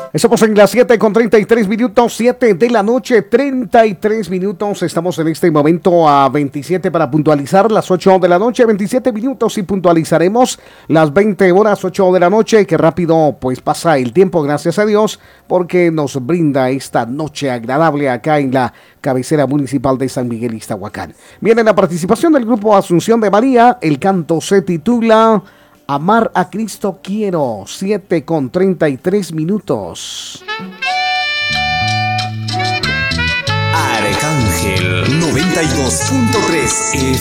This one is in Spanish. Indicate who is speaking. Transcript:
Speaker 1: Estamos en las 7:33, 7 de la noche, 33 minutos. Estamos en este momento a 27 para puntualizar las 8 de la noche, 27 minutos y puntualizaremos las 20 horas, 8 de la noche. Qué rápido pues pasa el tiempo, gracias a Dios, porque nos brinda esta noche agradable acá en la cabecera municipal de San Miguel Iztahuacán. Viene la participación del grupo Asunción de María. El canto se titula Amar a Cristo Quiero, 7:33 minutos.
Speaker 2: Arcángel 92.3